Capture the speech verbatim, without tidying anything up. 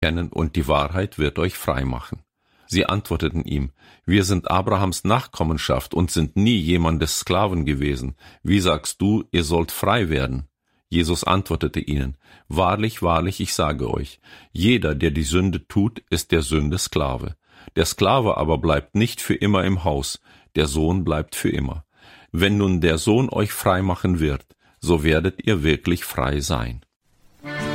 kennen, und die Wahrheit wird euch frei machen. Sie antworteten ihm: Wir sind Abrahams Nachkommenschaft und sind nie jemandes Sklaven gewesen. Wie sagst du, ihr sollt frei werden? Jesus antwortete ihnen: Wahrlich, wahrlich, ich sage euch, jeder, der die Sünde tut, ist der Sünde Sklave. Der Sklave aber bleibt nicht für immer im Haus, der Sohn bleibt für immer. Wenn nun der Sohn euch frei machen wird, so werdet ihr wirklich frei sein.